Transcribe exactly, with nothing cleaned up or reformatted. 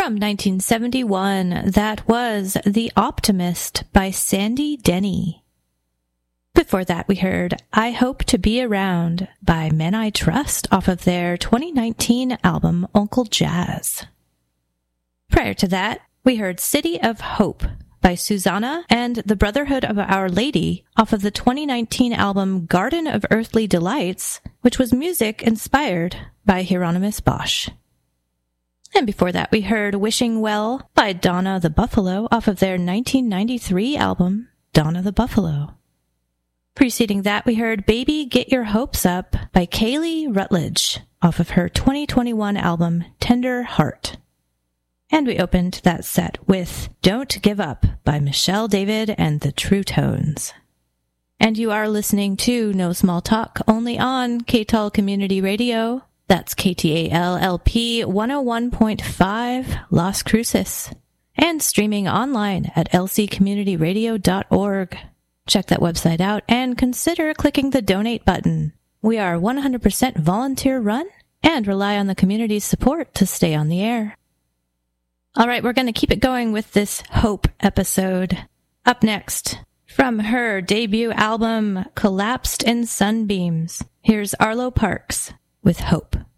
From nineteen seventy-one, that was The Optimist by Sandy Denny. Before that, we heard I Hope to Be Around by Men I Trust off of their twenty nineteen album Uncle Jazz. Prior to that, we heard City of Hope by Susanna and the Brotherhood of Our Lady off of the twenty nineteen album Garden of Earthly Delights, which was music inspired by Hieronymus Bosch. And before that, we heard Wishing Well by Donna the Buffalo off of their nineteen ninety-three album Donna the Buffalo. Preceding that, we heard Baby Get Your Hopes Up by Kaylee Rutledge off of her twenty twenty-one album Tender Heart. And we opened that set with Don't Give Up by Michelle David and the True Tones. And you are listening to No Small Talk only on K T A L Community Radio. That's K T A L L P one oh one point five Las Cruces. And streaming online at l c community radio dot org. Check that website out and consider clicking the donate button. We are one hundred percent volunteer run and rely on the community's support to stay on the air. All right, we're going to keep it going with this Hope episode. Up next, from her debut album Collapsed in Sunbeams, here's Arlo Parks with Hope.